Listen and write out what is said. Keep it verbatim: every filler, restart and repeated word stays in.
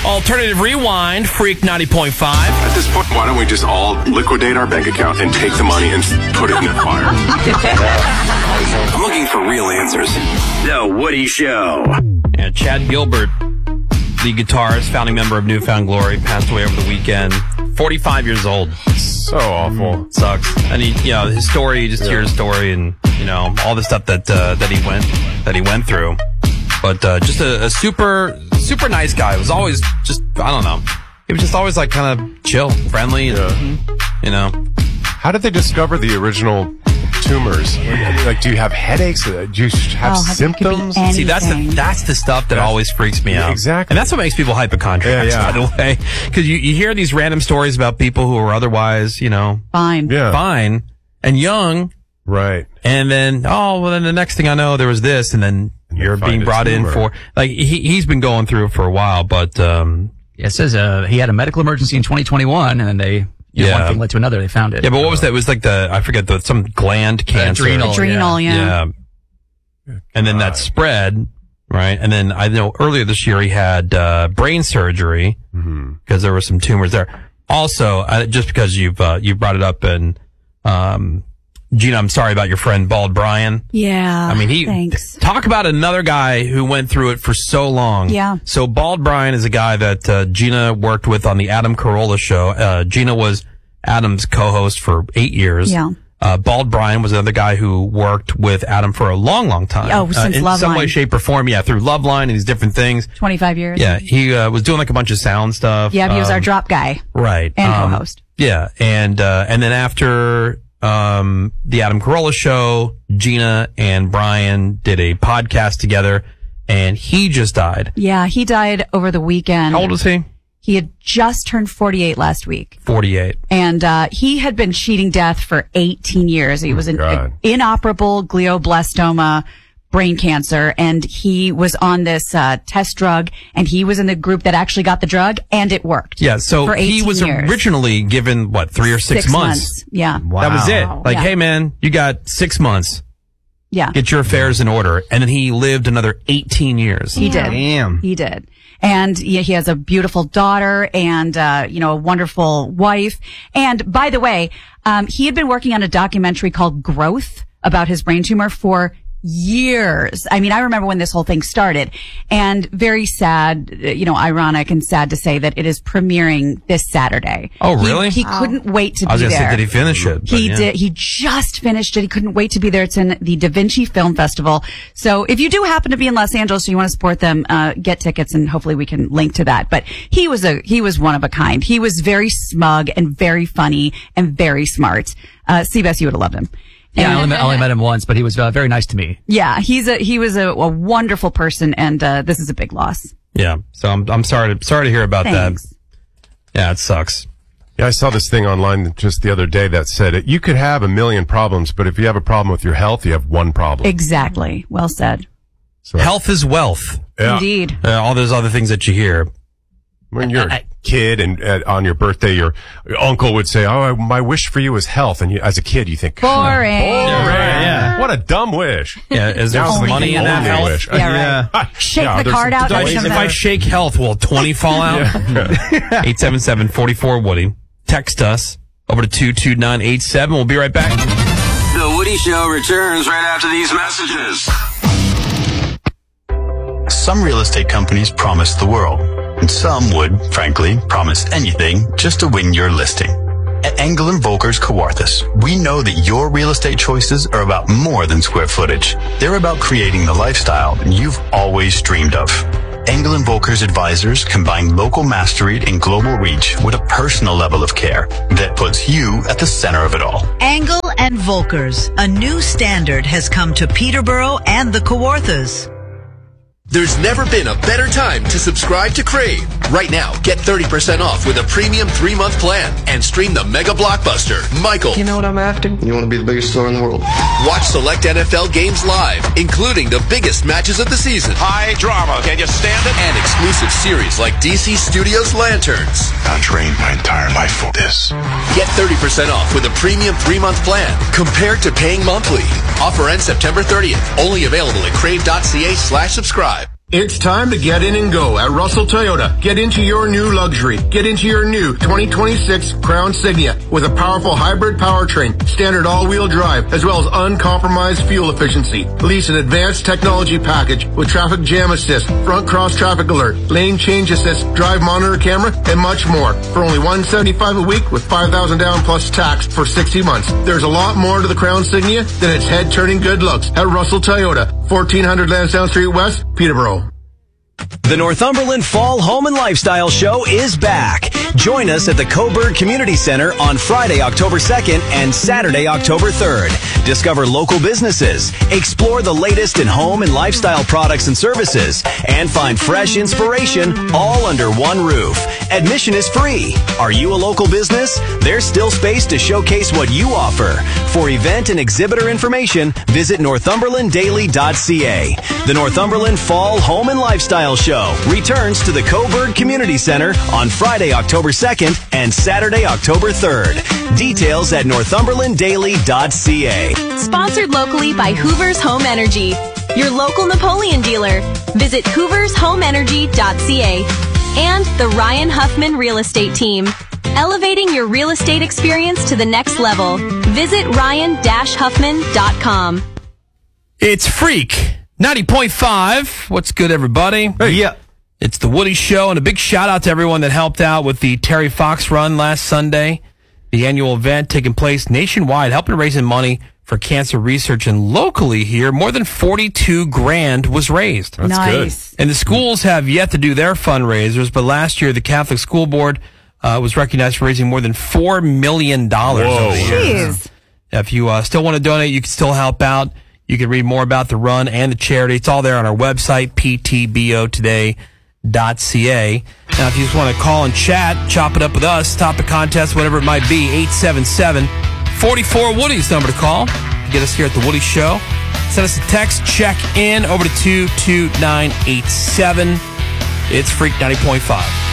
Alternative Rewind, Freak ninety point five. At this point, why don't we just all liquidate our bank account and take the money and put it in the fire? I'm looking for real answers. The Woody Show. Yeah, Chad Gilbert, the guitarist, founding member of Newfound Glory, passed away over the weekend. forty-five years old. So awful. Sucks. And he, you know, his story, you just yeah. hear his story and, you know, all the stuff that, uh, that he went, that he went through. But, uh, just a, a super, super nice guy. It was always just, I don't know. He was just always like kind of chill, friendly, and, yeah. you know. How did they discover the original tumors? Like, do you have headaches? Do you have oh, symptoms? See, that's the that's the stuff that yeah. always freaks me out. Exactly. And that's what makes people hypochondriacs, yeah, yeah. by the way. Because you, you hear these random stories about people who are otherwise, you know, fine, yeah. fine and young. Right. And then, oh, well, then the next thing I know, there was this, and then and you're being brought in for, like, he, he's been going through it for a while, but, um, yeah, it says, uh, he had a medical emergency in twenty twenty-one, and then they, You know, yeah. one thing led to another. They found it. Yeah, but what was that? It was like the, I forget, the, some gland cancer. Adrenal. Adrenal, yeah. yeah. yeah. And then that spread, right? And then I know earlier this year he had uh, brain surgery because mm-hmm. there were some tumors there. Also, uh, just because you've uh, you brought it up, and um, Gina, I'm sorry about your friend Bald Brian. Yeah. I mean, he thanks. Talk about another guy who went through it for so long. Yeah. So Bald Brian is a guy that uh, Gina worked with on the Adam Carolla show. Uh, Gina was Adam's co-host for eight years. Yeah. Uh, Bald Brian was another guy who worked with Adam for a long, long time. Oh, since uh, in Loveline. some way, shape, or form. Yeah, through Loveline and these different things. twenty-five years. Yeah, he uh, was doing like a bunch of sound stuff. Yeah, he was um, our drop guy. Right. And um, co-host. Yeah, and uh, and then after um, the Adam Carolla show, Gina and Brian did a podcast together, and he just died. Yeah, he died over the weekend. How old was he? He had just turned forty-eight last week. forty-eight. And uh he had been cheating death for eighteen years. He was an God. inoperable glioblastoma brain cancer, and he was on this uh test drug, and he was in the group that actually got the drug, and it worked. Yeah, so for he was years. originally given, what, three or six, six months? months. Yeah. Wow. That was it. Like, yeah. hey, man, you got six months. Yeah. Get your affairs in order. And then he lived another eighteen years. He did. Damn. He did. And yeah, he has a beautiful daughter and, uh, you know, a wonderful wife. And by the way, um, he had been working on a documentary called Growth about his brain tumor for years. I mean, I remember when this whole thing started, and very sad, you know, ironic and sad to say that it is premiering this Saturday. Oh, really? He, he wow. couldn't wait to I was be gonna there. Say, did he finish it? He yeah. did. He just finished it. He couldn't wait to be there. It's in the Da Vinci Film Festival. So if you do happen to be in Los Angeles, so you want to support them, uh, get tickets, and hopefully we can link to that. But he was a, he was one of a kind. He was very smug and very funny and very smart. Uh, Seabass, you would have loved him. Yeah, I only, met, I only met him once, but he was uh, very nice to me. Yeah, he's a he was a, a wonderful person, and uh, this is a big loss. Yeah, so I'm I'm sorry to sorry to hear about Thanks. that. Yeah, it sucks. Yeah, I saw this thing online just the other day that said you could have a million problems, but if you have a problem with your health, you have one problem. Exactly. Well said. So, health is wealth. Yeah. Indeed. Uh, all those other things that you hear. When you're a kid and uh, on your birthday, your, your uncle would say, "Oh, my wish for you is health," and you, as a kid, you think, boring. Boring. Yeah, yeah. What a dumb wish. Yeah, is there some money in that health? Wish. Yeah, right. Shake yeah, the card out. If I shake health, will twenty fall out? eight seven seven, four four, Woody. Text us over to two two nine eight seven. We'll be right back. The Woody Show returns right after these messages. Some real estate companies promise the world, and some would, frankly, promise anything just to win your listing. At Engel and Volkers Kawarthus, we know that your real estate choices are about more than square footage. They're about creating the lifestyle you've always dreamed of. Engel and Volkers advisors combine local mastery and global reach with a personal level of care that puts you at the center of it all. Engel and Volkers, a new standard has come to Peterborough and the Kawarthas. There's never been a better time to subscribe to Crave. Right now, get thirty percent off with a premium three-month plan and stream the mega blockbuster, Michael. You know what I'm after? You want to be the biggest store in the world. Watch select N F L games live, including the biggest matches of the season. High drama, can you stand it? And exclusive series like D C Studios Lanterns. I trained my entire life for this. Get thirty percent off with a premium three-month plan compared to paying monthly. Offer ends September thirtieth. Only available at crave.ca slash subscribe. It's time to get in and go at Russell Toyota. Get into your new luxury. Get into your new twenty twenty-six Crown Signia with a powerful hybrid powertrain, standard all-wheel drive, as well as uncompromised fuel efficiency. Lease an advanced technology package with traffic jam assist, front cross traffic alert, lane change assist, drive monitor camera, and much more for only one hundred seventy-five dollars a week with five thousand dollars down plus tax for sixty months. There's a lot more to the Crown Signia than its head-turning good looks at Russell Toyota, fourteen hundred Lansdowne Street West, Peterborough. The Northumberland Fall Home and Lifestyle Show is back. Join us at the Coburg Community Center on Friday, October second and Saturday, October third. Discover local businesses, explore the latest in home and lifestyle products and services, and find fresh inspiration all under one roof. Admission is free. Are you a local business? There's still space to showcase what you offer. For event and exhibitor information, visit northumberland daily dot c a. The Northumberland Fall Home and Lifestyle Show returns to the Coburg Community Center on Friday, October second and Saturday, October third. Details at northumberland daily dot c a. Sponsored locally by Hoover's Home Energy, your local Napoleon dealer. Visit hoovers home energy dot c a. And the Ryan Huffman Real Estate Team, elevating your real estate experience to the next level. Visit ryan dash huffman dot com. It's Freak ninety point five. What's good, everybody? Hey. Yeah. It's the Woody Show, and a big shout out to everyone that helped out with the Terry Fox Run last Sunday, the annual event taking place nationwide, helping raise money for cancer research. And locally here, more than forty-two grand was raised. That's nice. good. And the schools have yet to do their fundraisers, but last year the Catholic School Board uh, was recognized for raising more than four million dollars. Whoa. Over the years. Jeez. If you uh, still want to donate, you can still help out. You can read more about the run and the charity. It's all there on our website, p t b o today dot c a. Now, if you just want to call and chat, chop it up with us, stop the contest, whatever it might be, eight seven seven, four four, Woody's number to call. Get us here at The Woody Show. Send us a text, check in over to two two nine eight seven. It's Freak ninety point five.